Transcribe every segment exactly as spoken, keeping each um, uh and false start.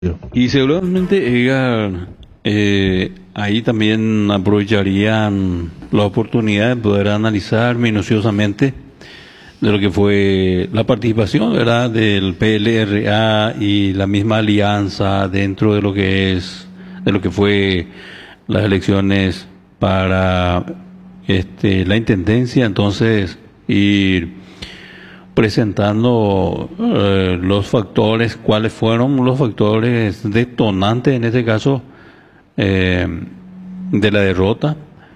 Y seguramente, Edgar, eh, ahí también aprovecharían la oportunidad de poder analizar minuciosamente de lo que fue la participación, ¿verdad?, del P L R A y la misma alianza dentro de lo que es, de lo que fue las elecciones para este, la intendencia. Entonces, ir presentando eh, los factores, cuáles fueron los factores detonantes en este caso eh, de la derrota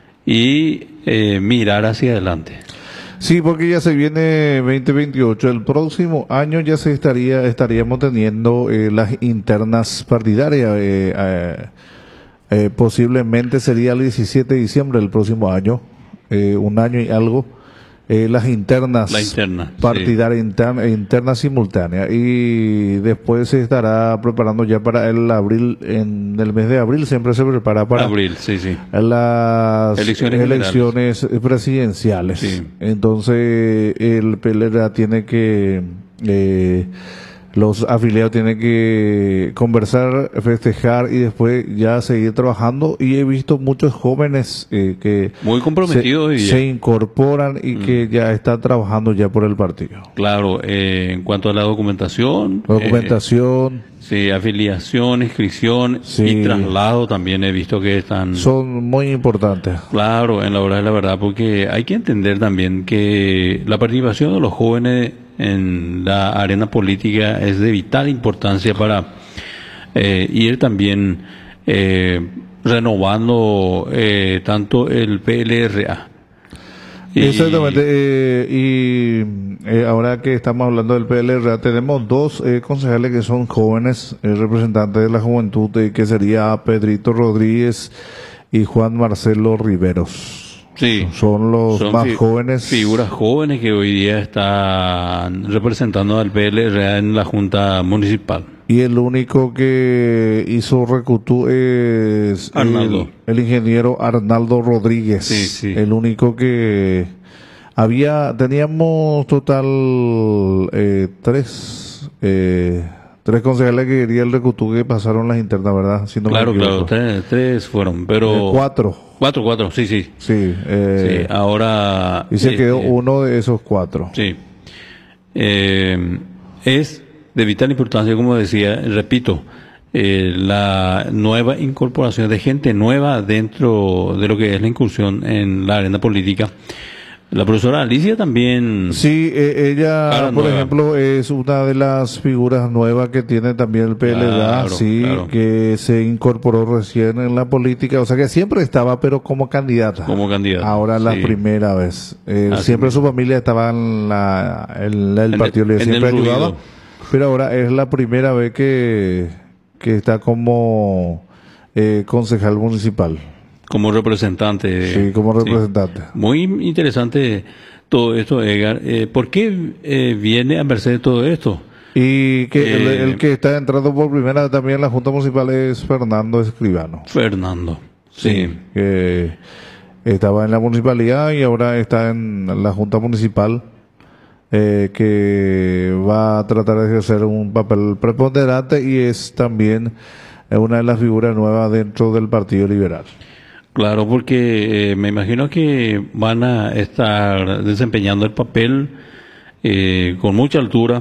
y eh, mirar hacia adelante. Sí, porque ya se viene veinte veintiocho, el próximo año ya se estaría estaríamos teniendo eh, las internas partidarias, eh, eh, eh, posiblemente sería el diecisiete de diciembre del próximo año, eh, un año y algo. Eh, las internas La interna, partidarias, sí. interna, internas simultáneas, y después se estará preparando ya para el abril, en el mes de abril siempre se prepara para abril, sí, sí. las elecciones, elecciones presidenciales. Sí. Entonces el P L R A tiene que eh, los afiliados tienen que conversar, festejar y después ya seguir trabajando. Y he visto muchos jóvenes eh, que muy comprometidos se, y se incorporan y mm. que ya están trabajando ya por el partido. Claro, eh, en cuanto a la documentación. Documentación. Eh, sí, afiliación, inscripción sí. y traslado también he visto que están. Son muy importantes. Claro, en la hora de la verdad, porque hay que entender también que la participación de los jóvenes en la arena política es de vital importancia para eh, ir también eh, renovando eh, tanto el P L R A. Y, Exactamente, eh, y eh, ahora que estamos hablando del P L R A, tenemos dos eh, concejales que son jóvenes, eh, representantes de la juventud, eh, que sería Pedrito Rodríguez y Juan Marcelo Riveros. Sí, son los son más fi jóvenes. Figuras jóvenes que hoy día están representando al P L R A en la Junta Municipal. Y el único que hizo Recutú es el, el ingeniero Arnaldo Rodríguez. Sí, sí. El único que había, teníamos total eh, tres, eh, tres concejales que quería el Recutú que pasaron las internas, ¿verdad? Si no claro, claro, tres, tres fueron, pero... Eh, cuatro. Cuatro, cuatro, sí, sí. Sí, eh, sí ahora... Y se eh, quedó uno de esos cuatro. Sí. Eh, es de vital importancia, como decía, repito, eh, la nueva incorporación de gente nueva dentro de lo que es la incursión en la arena política. La profesora Alicia también... Sí, eh, ella, por nueva. ejemplo, es una de las figuras nuevas que tiene también el P L R A, claro, sí, claro. que se incorporó recién en la política, o sea que siempre estaba, pero como candidata. Como candidata. Ahora la sí. primera vez. Eh, siempre su familia estaba en, la, en el en partido, le siempre ayudaba, pero ahora es la primera vez que, que está como eh, concejal municipal. Como representante. Sí, como representante. Sí. Muy interesante todo esto, Edgar. Eh, ¿Por qué eh, viene a merced todo esto? Y que eh, el, el que está entrando por primera vez también en la Junta Municipal es Fernando Escribano. Fernando, sí. sí. Que estaba en la municipalidad y ahora está en la Junta Municipal, eh, que va a tratar de ejercer un papel preponderante y es también una de las figuras nuevas dentro del Partido Liberal. Claro, porque eh, me imagino que van a estar desempeñando el papel eh, con mucha altura.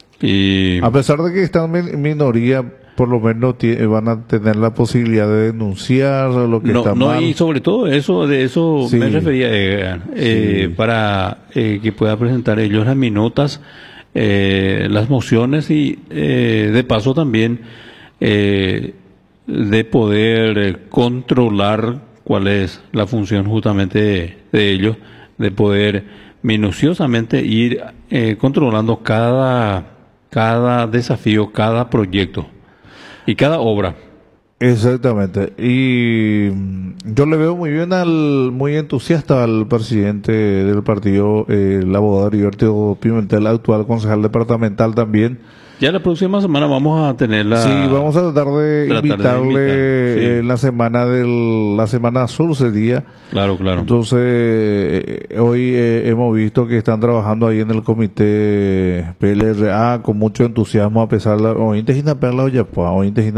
Y a pesar de que están en minoría, por lo menos van a tener la posibilidad de denunciar lo que no, está no, mal. Y sobre todo eso, de eso sí. me refería, eh, eh, sí. para eh, que pueda presentar ellos las minutas, eh, las mociones y eh, de paso también eh, de poder eh, controlar cuál es la función justamente de, de ellos, de poder minuciosamente ir eh, controlando cada, cada desafío, cada proyecto y cada obra. Exactamente. Y yo le veo muy bien al, muy entusiasta al presidente del partido, eh, el abogado Heriberto Pimentel, actual concejal departamental también, Ya la próxima semana vamos a tener la... Sí, vamos a tratar de tratar invitarle de invitar, sí. eh, la semana del la semana azul sería. Claro, claro. Entonces, eh, hoy eh, hemos visto que están trabajando ahí en el comité P L R A con mucho entusiasmo, a pesar de la...